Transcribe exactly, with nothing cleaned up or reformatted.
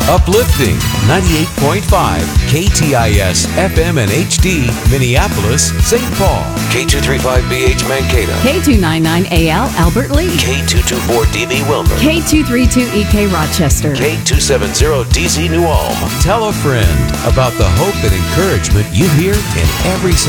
Uplifting ninety-eight point five K T I S F M and H D Minneapolis, Saint Paul. K two thirty-five B H Mankato. K two ninety-nine A L Albert Lee. K two twenty-four D B Wilmer. K two thirty-two E K Rochester. K two seventy D C New Ulm. Tell a friend about the hope and encouragement you hear in every